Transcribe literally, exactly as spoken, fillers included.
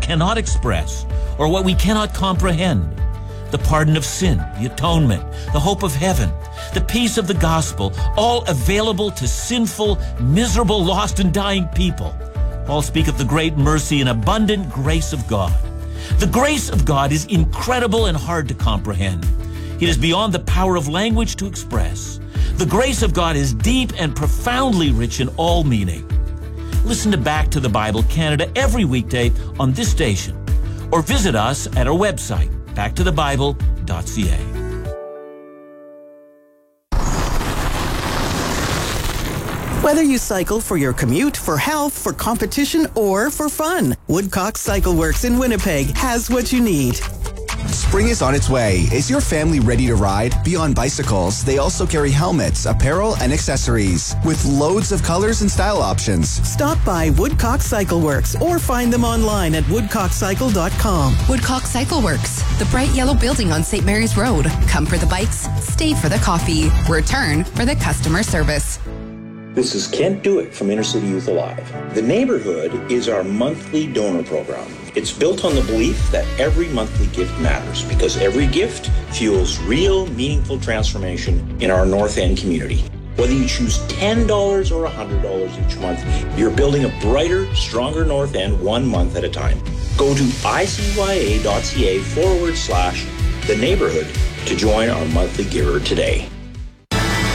cannot express or what we cannot comprehend. The pardon of sin, the atonement, the hope of heaven, the peace of the gospel, all available to sinful, miserable, lost, and dying people. All speak of the great mercy and abundant grace of God. The grace of God is incredible and hard to comprehend. It is beyond the power of language to express. The grace of God is deep and profoundly rich in all meaning. Listen to Back to the Bible Canada every weekday on this station, or visit us at our website, back to the bible dot c a. Whether you cycle for your commute, for health, for competition, or for fun, Woodcock Cycle Works in Winnipeg has what you need. Spring is on its way. Is your family ready to ride? Beyond bicycles, they also carry helmets, apparel, and accessories with loads of colors and style options. Stop by Woodcock Cycle Works or find them online at woodcock cycle dot com. Woodcock Cycle Works, the bright yellow building on Saint Mary's Road. Come for the bikes, stay for the coffee, return for the customer service. This is Kent Dewitt from Inner City Youth Alive. The Neighborhood is our monthly donor program. It's built on the belief that every monthly gift matters because every gift fuels real, meaningful transformation in our North End community. Whether you choose ten dollars or one hundred dollars each month, you're building a brighter, stronger North End one month at a time. Go to icya.ca forward slash the neighborhood to join our monthly giver today.